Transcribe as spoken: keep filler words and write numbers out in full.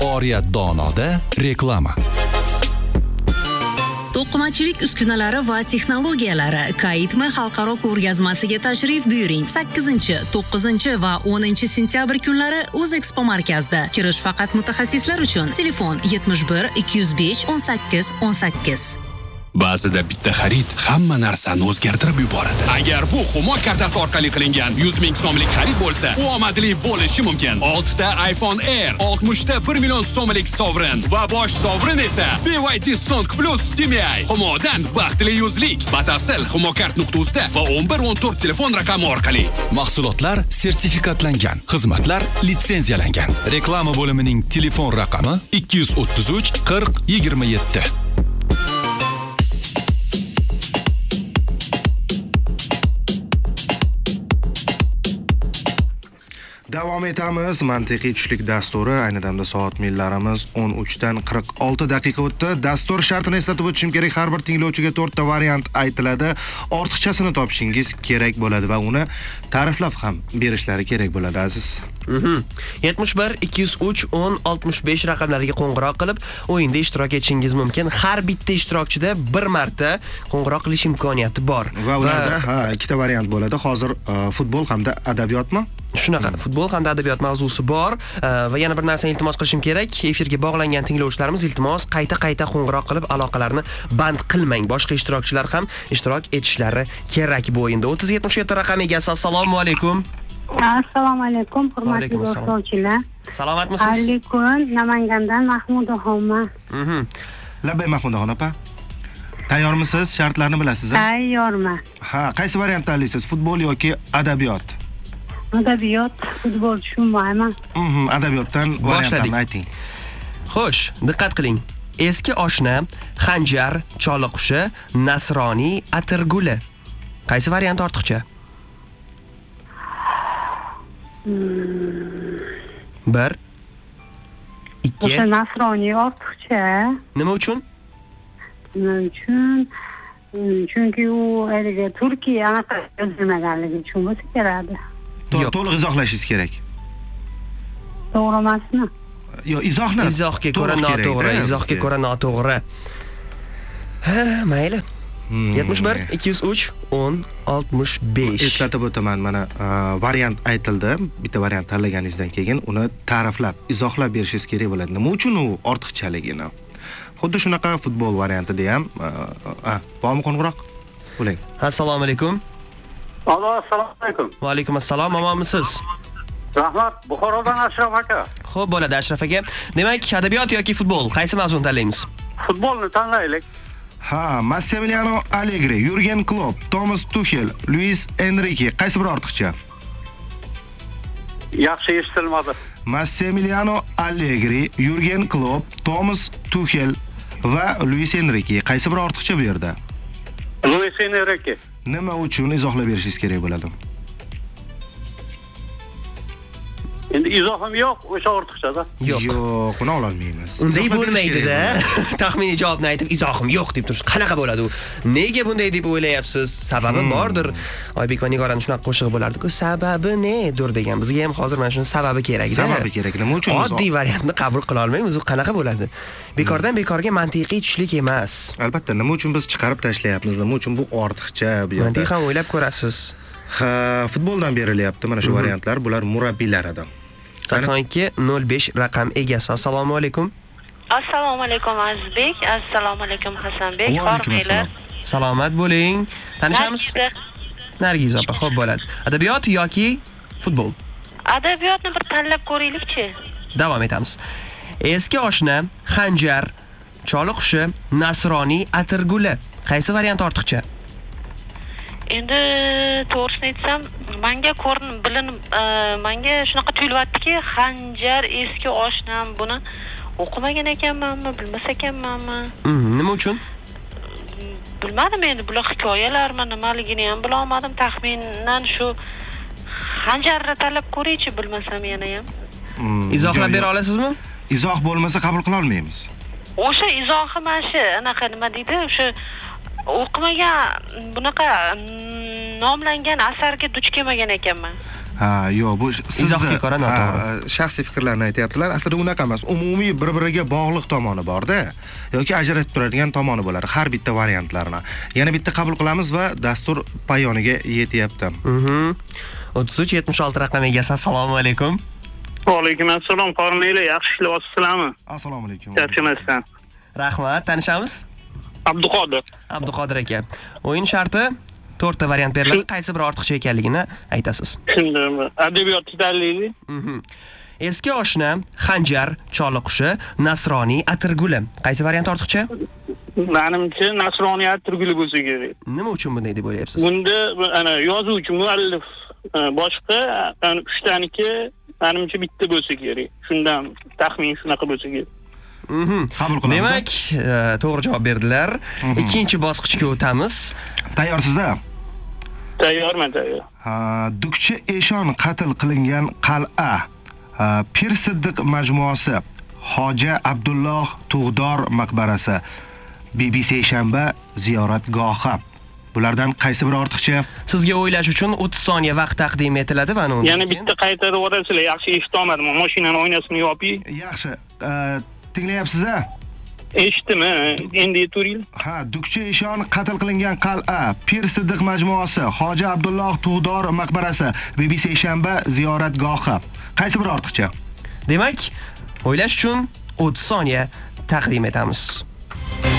Oriyat Donoda reklama. To'qimachilik uskunalari va texnologiyalari Kayitma xalqaro ko'rgazmasiga tashrif buyuring. sakkizinchi, to'qqizinchi va o'ninchi sentyabr kunlari O'zexpo markazida. Kirish faqat mutaxassislar uchun. Telefon yetmish bir ikki yuz besh o'n sakkiz o'n sakkiz. Ba'zida bitta xarid hamma narsani o'zgartirib yuboradi. Agar bu Humo kartasi orqali qilingan yuz ming so'mlik xarid bo'lsa, u omadli bo'lishi mumkin. olti ta iPhone Air, oltmish ta bir million so'mlik sovrin va bosh sovrin esa B Y T Song Plus T M I. Humodan baxtli yuzlik. Batafsil humokart nuqta uz da va o'n bir o'n to'rt telefon raqami orqali. Mahsulotlar sertifikatlangan, xizmatlar litsenziyalangan. Reklama bo'limining telefon raqami ikki yuz o'ttiz uch qirq yigirma yetti. Davom etamiz. Mantiqiy tushlik dasturi. Ayni damda soat millarimiz o'n uch dan qirq olti daqiqa o'tdi. Dastur shartini eslatib o'tishim kerak. Har bir tinglovchiga to'rt ta variant aytiladi. Ortiqchasini topishingiz kerak bo'ladi va uni ta'riflab ham berishlari kerak bo'ladi, aziz. Mhm. yetmish bir ikki yuz uch o'n oltmish besh raqamlariga qo'ng'iroq qilib, o'yinda ishtirok etishingiz mumkin. Har bitta ishtirokchida bir marta qo'ng'iroq qilish imkoniyati bor. Va ularda ha, ikkita variant bo'ladi. Hozir uh, futbol hamda adabiyotmi? Shunaqa, futbol hamda adabiyot mavzusi bor va yana bir narsani iltimos qilishim kerak. Efirga bog'langan tinglovchilarimiz iltimos qayta-qayta qo'ng'iroq qilib aloqalarni band qilmang. Boshqa ishtirokchilar ham ishtirok etishlari kerak bu o'yinda. o'ttiz yetmish yetti raqam egasi. Assalomu alaykum. Assalomu alaykum, hurmatli do'stlar. Salomatmisiz? Alaykum, Namangandan Mahmudaxonman. Mhm. Labbay Mahmudaxon opa. Tayyormisiz? Shartlarni bilasizmi? Tayyorman. Ha, qaysi variant tanlaysiz? Futbol yoki adabiyot? Adabiyot, futbol tushunmayman. Mhm, adabiyotdan variantlarni ayting. Xo'sh, diqqat qiling. Eski oshna, xanjar, choliqushi, nasroniy, atirguli. Qaysi variant ortiqcha? bir ikki O'sha nasroniy ortiqcha. Nima uchun? Nima uchun? Chunki u erga Turkiya anaqa yozilmaganligi uchun bo'lsa kerak. To'liq izohlashingiz kerak. To'g'ri emasmi? Yo'q, izohni. Izohga ko'ra noto'g'ri, izohga ko'ra noto'g'ri. Ha, mayli. yetmish bir ikki yuz uch o'n oltmish besh. Eslatib o'taman, mana variant aytildi. Bitta variant tanlaganingizdan keyin uni ta'riflab, izohlab berishingiz kerak bo'ladi. Nima uchun u ortiqchaligini? Xuddi shunaqa futbol variantida ham, ha, bormi qo'ng'iroq? Bo'ling. Assalomu alaykum. Alo, assalomu alaykum. Va alaykum assalom, omonmisiz? Rahmat, Buxorodan Ashraf aka. Xo'p, bo'ladi Ashraf aka. Demak, adabiyot yoki futbol, qaysi mavzuni tanlaymiz? Futbolni tanlaylik. Ha, Massimiliano Allegri, Jurgen Klopp, Thomas Tuchel, Luis Enrique, qaysi biri ortiqcha? Yaxshi eshitilmadi. Massimiliano Allegri, Jurgen Klopp, Thomas Tuchel va Luis Enrique, qaysi biri ortiqcha bu yerda? Luis Enrique. Nima uchun izohlab berishingiz kerak bo'ladi? Endi izohim yo'q, o'sha ortiqchada. Yo'q. Yo'q, uni ola olmaymiz. Unday bo'lmaydi-da. Taxminiy javobni aytib, izohim yo'q deb turish qanaqa bo'ladi u? Nega bunday deb o'ylayapsiz? Sababi bordir. Oybek va Nigoraning shunaqa qo'shig'i bo'lardi-ku, sababi nedir degan. Bizga ham hozir mana shuni sababi kerak-da. Sababi kerak. Nima uchun? Oddiy variantni qabul qila olmaymiz. U qanaqa bo'ladi? Bekordan bekorga mantiqiy tushlik emas. Albatta, nima uchun biz chiqarib tashlayapmiz? Nima uchun bu ortiqcha bu yerda? Mantiq ham o'ylab ko'rasiz. Ha, futboldan berilyapti mana shu variantlar. Bular murabbiylarida. sakson ikki nol besh raqam egasi. Assalomu alaykum. Assalomu alaykum Azizbek. Assalomu alaykum Hasanbek. Xorxeylar. Salomat bo'ling. Tanishamiz? Nargiz opa, xo'p bo'ladi. Adabiyot yoki futbol? Adabiyotni bir tanlab ko'raylik-chi. Davom etamiz. Eski oshna, xanjar, choliqushi, nasroniy, atirguli. Qaysi variant ortiqcha? Endi to'g'risini aytsam, menga ko'rin bilinib, menga shunaqa tuyulyaptiki, xanjar eski oshnam buni o'qimagan ekanmanmi, bilmas ekanmanmi? Nima uchun? Bilmadim endi, bular hikoyalarmi, nimaligini ham bila olmadim. Taxminan shu xanjarni tanlab ko'raychi, bilmasam yana ham. Izohlab bera olasizmi? Izoh bo'lmasa qabul qila olmaymiz. O'sha izohi mana shu, anaqa nima deydi, o'sha o'qimagan bunaqa nomlangan asarga duch kelmagan ekanman. Ha, yo'q, bu siz Izohga ko'ra noto'g'ri. shaxsiy fikrlarni aytyaptilar. Aslida unaqa emas. Umumiy bir-biriga bog'liq tomoni bor-da, yoki ajratib turadigan tomoni bo'ladi har bitta variantlarni. Yana bitta qabul qilamiz va dastur poyoniga yetyapti. Mhm. o'ttiz uch yetmish olti raqam egasi. Assalomu alaykum. Va alaykum assalom, qormaylar, yaxshi ishlayapsizlarmi? Assalomu alaykum. Charchamasdan. Rahmat, tanishamiz? Abduqodir. Abduqodir aka. O'yin sharti to'rtta variant beriladi. Qaysi biri ortiqcha ekanligini aytasiz. Tushundim. Adabiyot tanlaydi. Mhm. Eski oshna, xanjar, choliqushi, nasroniy, atirguli. Qaysi variant ortiqcha? Menimcha nasroniy atirguli bo'lsa kerak. Nima uchun bunday deb o'ylayapsiz? Bunda ana yozuvchi muallif boshqa, ana uchtaniki menimcha bitta bo'lsa kerak. Shundan taxmin shunaqa bo'lsa kerak. Mhm. Qabul qilamiz. Demak, e, to'g'ri javob berdilar. Ikkinchi bosqichga o'tamiz. Tayyorsizlar? Tayyorman, tayyor. Ha, Dukchi Eshon qatl qilingan qal'a, Pir Siddiq majmuasi, Hoji Abdulloh Tug'dor maqbarasi, B B C Shanba ziyoratgohi. Bulardan qaysi biri ortiqcha? Sizga o'ylash uchun o'ttiz soniya vaqt taqdim etiladi va uni Yana bitta qaytarib o'rasizlar, yaxshi eshitolmadim. Mashinani oynasini yoping. Yaxshi. Tinglayapsiz-a? Eshitdimi? Endi turing. Ha, Dukchi Eshon qatl qilingan qal'a, Pir Siddiq majmuasi, Hoji Abdulloh Tug'dor maqbarasi, B B C Shanba ziyoratgohi. Qaysi biri ortiqcha? Demak, o'ylash uchun o'ttiz soniya taqdim etamiz.